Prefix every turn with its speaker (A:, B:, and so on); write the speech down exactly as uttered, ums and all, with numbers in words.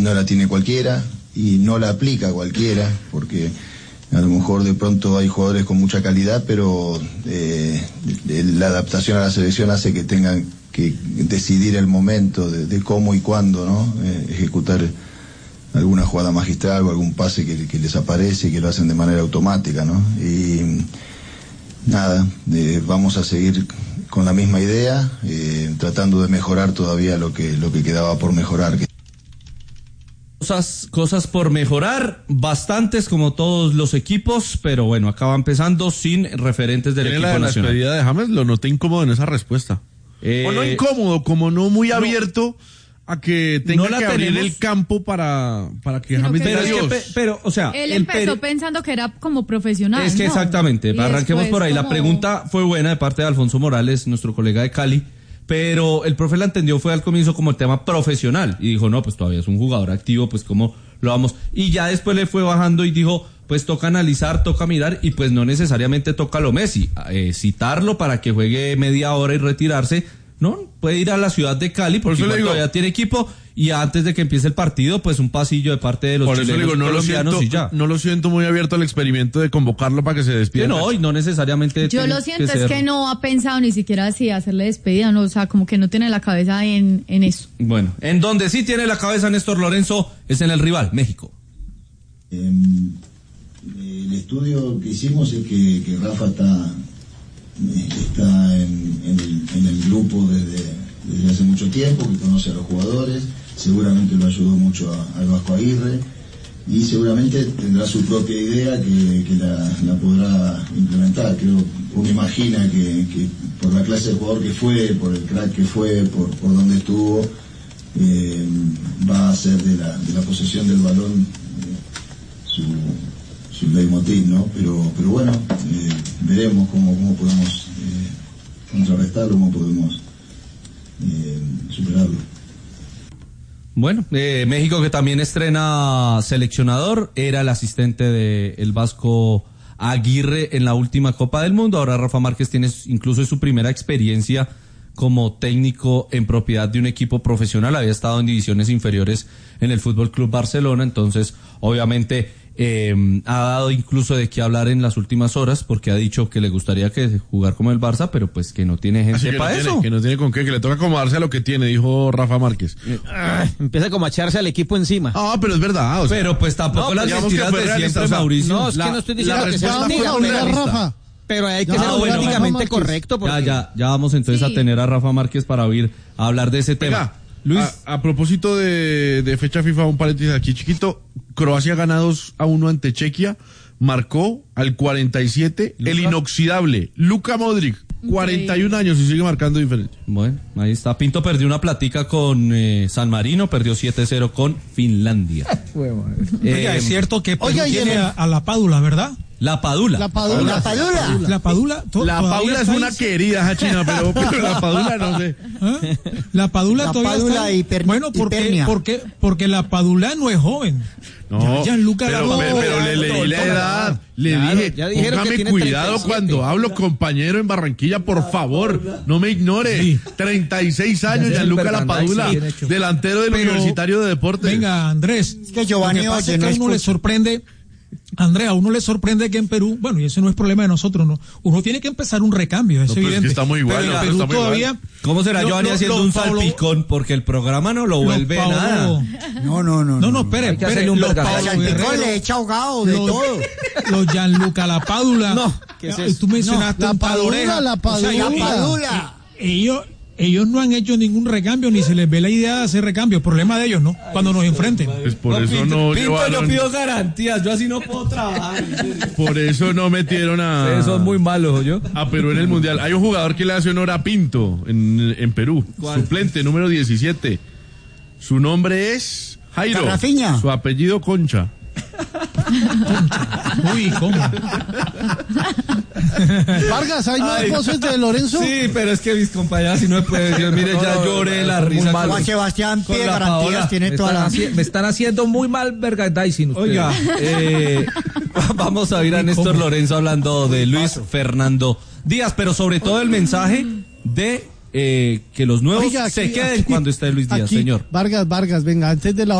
A: no la tiene cualquiera y no la aplica cualquiera, porque a lo mejor de pronto hay jugadores con mucha calidad, pero eh, la adaptación a la selección hace que tengan que decidir el momento de, de cómo y cuándo, ¿no? Eh, ejecutar alguna jugada magistral o algún pase que, que les aparece y que lo hacen de manera automática, ¿no? Y nada, eh, vamos a seguir con la misma idea, eh, tratando de mejorar todavía lo que lo que quedaba por mejorar.
B: Cosas, cosas por mejorar, bastantes como todos los equipos, pero bueno, acaba empezando sin referentes del equipo
C: la,
B: nacional.
C: La despedida de James lo noté incómodo en esa respuesta. Eh, o no incómodo, como no muy no, abierto a que tenga no que abrir tenemos. el campo para, para que James diga adiós.
B: Pero, pero, o sea,
D: él empezó el pensando que era como profesional.
B: Es que
D: ¿no?
B: exactamente, y arranquemos por ahí. Como... La pregunta fue buena de parte de Alfonso Morales, nuestro colega de Cali, pero el profe la entendió fue al comienzo como el tema profesional y dijo, no, pues todavía es un jugador activo, pues cómo lo vamos. Y ya después le fue bajando y dijo, pues toca analizar, toca mirar y pues no necesariamente toca lo Messi, eh, citarlo para que juegue media hora y retirarse. No, puede ir a la ciudad de Cali porque Por todavía tiene equipo y antes de que empiece el partido, pues un pasillo de parte de los
C: Por
B: chilenos
C: eso digo, no
B: colombianos
C: lo siento,
B: y ya.
C: No lo siento muy abierto al experimento de convocarlo para que se despida.
B: Que no, y no necesariamente.
D: Yo lo siento
B: que
D: es que no ha pensado ni siquiera si hacerle despedida, no, o sea, como que no tiene la cabeza en, en eso.
B: Bueno, en donde sí tiene la cabeza Néstor Lorenzo es en el rival, México.
A: Eh, el estudio que hicimos es que, que Rafa está está en, en, el, en el grupo desde, desde hace mucho tiempo, que conoce a los jugadores, seguramente lo ayudó mucho a, al Vasco Aguirre y seguramente tendrá su propia idea que, que la, la podrá implementar. Creo, uno imagina que, que por la clase de jugador que fue, por el crack que fue, por, por donde estuvo, eh, va a hacer de la, de la posesión del balón eh, su su leitmotiv, ¿no? Pero, pero bueno, eh, veremos cómo, cómo podemos eh, contrarrestarlo, cómo podemos eh, superarlo.
B: Bueno, eh, México que también estrena seleccionador, era el asistente de el Vasco Aguirre en la última Copa del Mundo, ahora Rafa Márquez tiene incluso su primera experiencia como técnico en propiedad de un equipo profesional, había estado en divisiones inferiores en el Fútbol Club Barcelona, entonces obviamente eh, ha dado incluso de qué hablar en las últimas horas porque ha dicho que le gustaría que jugar como el Barça, pero pues que no tiene gente para
C: no
B: eso.
C: Tiene, que no tiene con qué, que le toca acomodarse a lo que tiene, dijo Rafa Márquez.
E: Ah, empieza como a echarse al equipo encima.
C: Ah, pero es verdad. O sea,
B: pero pues tampoco no, las mentiras de realista, siempre, o sea, Mauricio.
E: No, es
B: la,
E: que no estoy diciendo que sea
F: mentira, Rafa.
E: Pero hay que
B: no,
E: ser
B: bueno,
E: políticamente correcto. Porque...
B: Ya, ya, ya vamos entonces sí. a tener a Rafa Márquez para oír a hablar de ese tema.
C: Venga,
B: Luis.
C: A, a propósito de, de fecha FIFA, un paréntesis aquí chiquito. Croacia gana dos a uno ante Chequia. Marcó al cuarenta y siete ¿Luka? El inoxidable Luka Modric. cuarenta y un años y sigue marcando diferencia.
B: Bueno, ahí está. Pinto perdió una platica con eh, San Marino, perdió siete cero con Finlandia.
F: eh, Oiga, es cierto que Perú tiene a, a la Padula, ¿verdad?
B: La Padula.
F: La Padula.
D: La Padula.
F: La Padula. To,
C: la Padula es una querida, Hachina, pero, pero la Padula no sé.
F: ¿Eh? La Padula
G: la
F: todavía
G: Padula
F: está...
G: hiper...
F: Bueno, porque, porque, porque la Padula no es joven.
C: No,
F: ya, Gianluca
C: pero,
F: no,
C: pero, pero le leí la edad. Le claro, dije, ya póngame cuidado cuando hablo, compañero en Barranquilla, por favor. No me ignore. Sí. treinta y seis años, Gianluca La Padula, sí, delantero del pero, Universitario de Deportes.
F: Venga, Andrés.
G: Es que Giovanni
F: lo que pasa
G: oye,
F: es que
G: no
F: a uno le sorprende... Andrea, a uno le sorprende que en Perú, bueno, y ese no es problema de nosotros, no. Uno tiene que empezar un recambio, es
C: no,
F: evidente.
C: Es que está muy igual,
F: pero en
C: no,
F: Perú
C: está muy
F: todavía.
C: Igual.
B: ¿Cómo será Giovanni haciendo lo, un Paulo, salpicón? Porque el programa no lo vuelve
F: Paulo,
B: nada.
G: No, no, no.
F: No, no, espere, espere.
G: Un los Paulo Guerrero, le echa ahogado de
F: los,
G: todo.
F: Los Gianluca La Padula.
G: No, ¿qué es eso?
F: Tú mencionaste
G: no, la
F: un
G: Padula, la Padula. O sea, la Padula.
F: Ellos. Ellos no han hecho ningún recambio, ni se les ve la idea de hacer recambio. Problema de ellos, ¿no? Cuando nos enfrenten.
C: Pues por
B: no,
C: eso
B: Pinto,
C: no
B: Pinto,
C: llevaron...
B: yo pido garantías, yo así no puedo trabajar.
C: Por eso no metieron a...
B: Ustedes son muy malos, yo.
C: A Perú en el Mundial. Hay un jugador que le hace honor a Pinto en, en Perú. ¿Cuál? Suplente, número diecisiete. Su nombre es Jairo.
G: Carrafiña.
C: Su apellido Concha.
F: Uy, ¿cómo?
G: Vargas, ¿hay más voces de Lorenzo?
B: Sí, pero es que mis compañeras si no me pueden decir, mire, ya no, lloré no, la risa.
G: Juan Sebastián pide garantías, tiene
E: me
G: toda la...
E: Haci- me están haciendo muy mal merchandising ustedes.
B: Oiga, eh, vamos a oír a Néstor Lorenzo hablando de Luis Fernando Díaz, pero sobre todo el mensaje de eh, que los nuevos Oiga, aquí, se queden aquí, cuando esté Luis Díaz,
F: aquí,
B: señor.
F: Vargas, Vargas, venga, antes de la